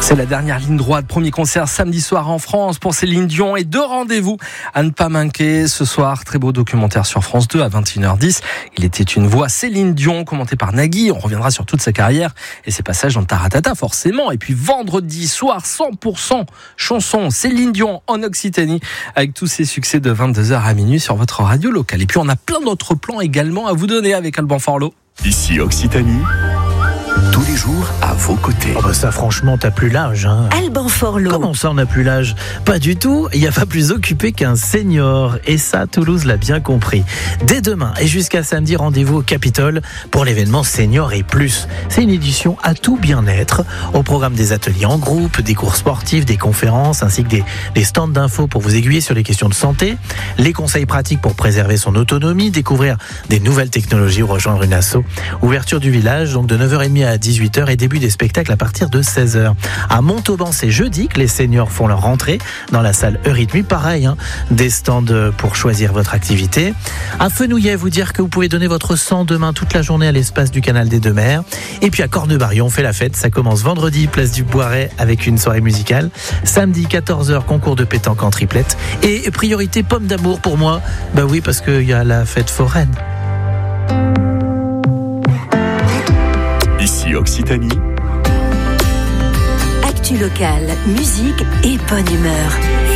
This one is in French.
C'est la dernière ligne droite. Premier concert samedi soir en France pour Céline Dion et 2 rendez-vous à ne pas manquer. Ce soir, très beau documentaire sur France 2 à 21h10. Il était une voix, Céline Dion, commentée par Nagui. On reviendra sur toute sa carrière et ses passages dans Taratata, forcément. Et puis vendredi soir, 100% chanson Céline Dion en Occitanie avec tous ses succès de 22h à minuit sur votre radio locale. Et puis on a plein d'autres plans également à vous donner avec Alban Forlot. Ici Occitanie, tous les jours à vos côtés. Oh bah ça franchement t'as plus l'âge hein. Alban Forlot. Comment ça on n'a plus l'âge? Pas du tout, il n'y a pas plus occupé qu'un senior. Et ça Toulouse l'a bien compris. Dès demain et jusqu'à samedi, rendez-vous au Capitole pour l'événement Senior et Plus. C'est une édition à tout bien-être. Au programme des ateliers en groupe, des cours sportifs, des conférences ainsi que des stands d'infos pour vous aiguiller sur les questions de santé, les conseils pratiques pour préserver son autonomie, découvrir des nouvelles technologies ou rejoindre une asso. Ouverture du village donc de 9h30 à 18h et début des spectacles à partir de 16h. À Montauban, c'est jeudi que les seniors font leur rentrée dans la salle Eurythmie. Pareil, des stands pour choisir votre activité. À Fenouillet, vous dire que vous pouvez donner votre sang demain toute la journée à l'espace du canal des Deux-Mers. Et puis à Cornebarion, on fait la fête. Ça commence vendredi, place du Boiret avec une soirée musicale. Samedi, 14h, concours de pétanque en triplette. Et priorité pomme d'amour pour moi. Bah oui, parce qu'il y a la fête foraine. Ici Occitanie, Actu locale, musique et bonne humeur.